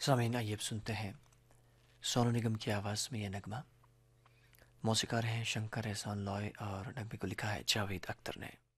सामीन, आइए अब सुनते हैं सोनू निगम की आवाज़ में यह नगमा। मौसीकार हैं शंकर एहसान लॉय और नगमे को लिखा है जावेद अख्तर ने।